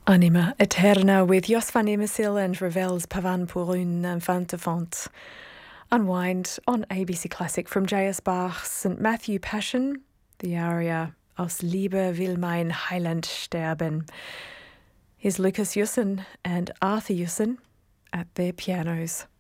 Anima Eterna with Jos van Imasil and Ravel's Pavan pour une enfant de font. Unwind on ABC Classic from J.S. Bach's St. Matthew Passion, the aria Aus Liebe will mein Heiland sterben. Here's Lucas Jussen and Arthur Jussen at their pianos.